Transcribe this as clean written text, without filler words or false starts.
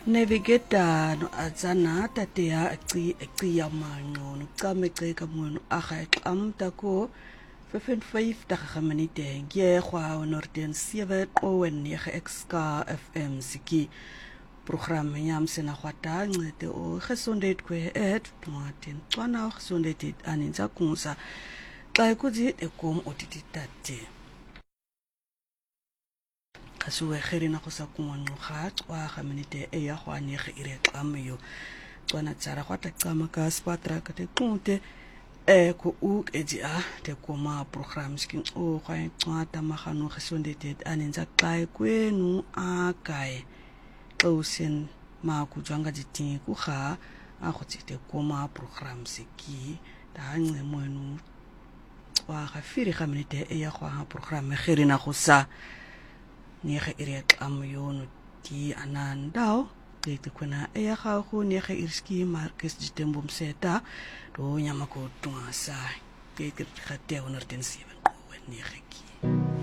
Navigata no azana tatea ya mango no kame ka mono aga am tako 55 daga minute ge kwa norden 7 o en 9 xk fm siki program yam sena kwata ncede o gesondheid kwe martin tswana gesondheid aninza kunsa xa kuzi ekom otititate kasuwe kherina go sa kumwanqo ga tswa ga minute e ya go anege ire xameyo tswana tsara go taqama ka spatra ka te kunte ko u edia te koma programs kin o ga tswa ta magano gesondheid aninza xa kwenu a kae osen ma ku jwanga diting ku ga a go tsite koma programs ki da nne moenu tswa ga firi ga minute e ya go ha program kherina go sa nege ire xameyo ti anandao te kuna e ya ga go nege irski Marcus Ditembo Mseta do nyama ko tunga sa ke ga te 107 nege ki